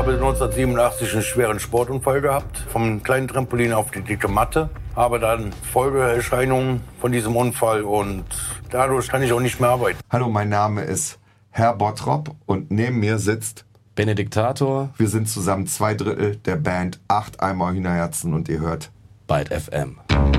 habe 1987 einen schweren Sportunfall gehabt, vom kleinen Trampolin auf die dicke Matte. Habe dann Folgeerscheinungen von diesem Unfall und dadurch kann ich auch nicht mehr arbeiten. Hallo, mein Name ist Herr Bottrop und neben mir sitzt Benediktator. Wir sind zusammen 2/3 der Band 8 Eimer Hühnerherzen und ihr hört Byte FM.